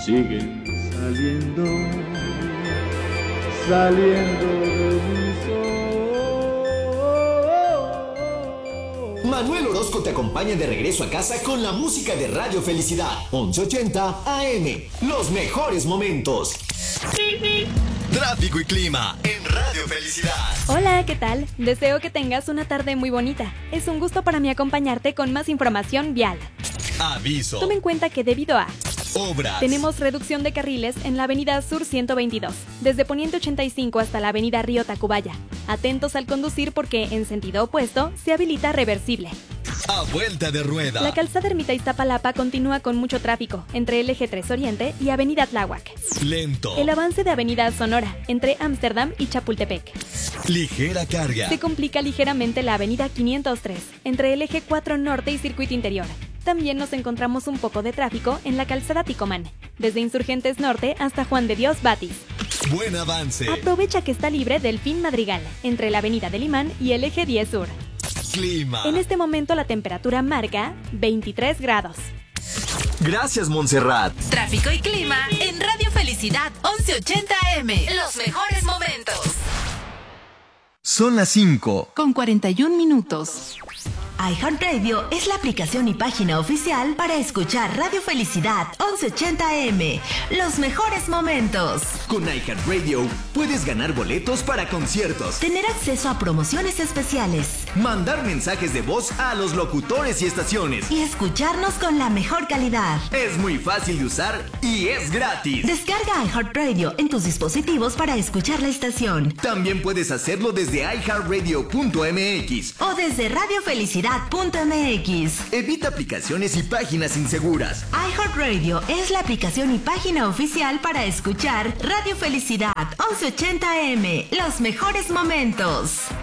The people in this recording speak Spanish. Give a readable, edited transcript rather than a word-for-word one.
siguen saliendo de mis ojos. Manuel Orozco te acompaña de regreso a casa con la música de Radio Felicidad, 1180 AM, los mejores momentos. Tráfico y clima en Radio Felicidad. Hola, ¿qué tal? Deseo que tengas una tarde muy bonita. Es un gusto para mí acompañarte con más información vial. Aviso. Toma en cuenta que debido a obras, tenemos reducción de carriles en la avenida Sur 122, desde Poniente 85 hasta la avenida Río Tacubaya. Atentos al conducir porque en sentido opuesto se habilita reversible. A vuelta de rueda. La calzada Ermita Iztapalapa continúa con mucho tráfico entre el eje 3 Oriente y avenida Tláhuac. Lento. El avance de avenida Sonora entre Ámsterdam y Chapultepec. Ligera carga. Se complica ligeramente la avenida 503 entre el eje 4 Norte y Circuito Interior. También nos encontramos un poco de tráfico en la calzada Ticomán, desde Insurgentes Norte hasta Juan de Dios Batis. Buen avance. Aprovecha que está libre Delfín Madrigal, entre la avenida del Imán y el eje 10 Sur. Clima. En este momento la temperatura marca 23 grados. Gracias, Montserrat. Tráfico y clima en Radio Felicidad 1180 AM. Los mejores momentos. Son las 5. Con 41 minutos. iHeartRadio es la aplicación y página oficial para escuchar Radio Felicidad 1180 AM. Los mejores momentos. Con iHeartRadio puedes ganar boletos para conciertos, Tener acceso a promociones especiales mandar mensajes de voz a los locutores y estaciones. y escucharnos con la mejor calidad. Es muy fácil de usar y es gratis. Descarga iHeartRadio en tus dispositivos para escuchar la estación También puedes hacerlo desde iHeartRadio.mx. o desde radiofelicidad.mx. Evita aplicaciones y páginas inseguras. iHeartRadio es la aplicación y página oficial para escuchar Radio Felicidad 1180 AM. Los mejores momentos.